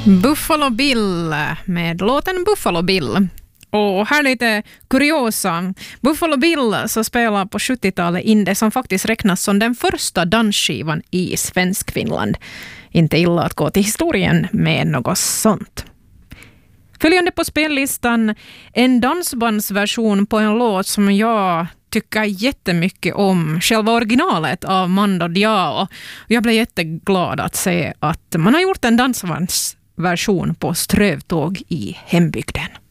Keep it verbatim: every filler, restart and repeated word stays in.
Buffalo Bill med låten Buffalo Bill. Och här lite kuriosa. Buffalo Bill så spelar på sjuttiotalet in det som faktiskt räknas som den första dansskivan i Svenskfinland. Inte illa att gå till historien med något sånt. Följande på spellistan, en dansbandsversion på en låt som jag tycker jättemycket om, själva originalet av Mando Diao. Jag blev jätteglad att se att man har gjort en dansbandsversion på Strövtåg i hembygden.